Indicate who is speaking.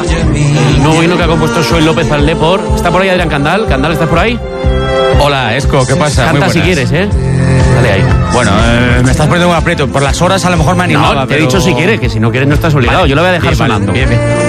Speaker 1: Alba, el nuevo himno que ha compuesto Xoel López al Depor. ¿Está por ahí Adrián Candal? ¿Candal, estás por ahí?
Speaker 2: Hola, Esco, ¿qué pasa?
Speaker 1: Canta si quieres, ¿eh? Dale ahí.
Speaker 2: Bueno, me estás poniendo un aprieto. Por las horas a lo mejor me animaba.
Speaker 1: No, te he dicho si quieres, que si no quieres no estás obligado. Vale, yo lo voy a dejar sonando.
Speaker 2: Bien.